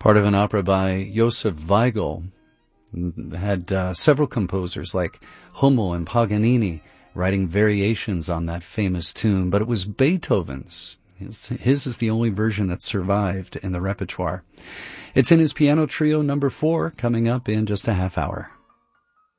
Part of an opera by Josef Weigl. Had several composers like Hummel and Paganini writing variations on that famous tune, but it was Beethoven's. His is the only version that survived in the repertoire. It's in his piano trio number 4, coming up in just a half hour.